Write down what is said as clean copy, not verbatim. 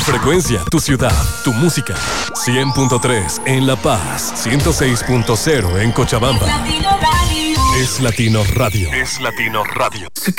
frecuencia, tu ciudad, tu música. 100.3 en La Paz, 106.0 en Cochabamba. Es Latino Radio. Es Latino Radio.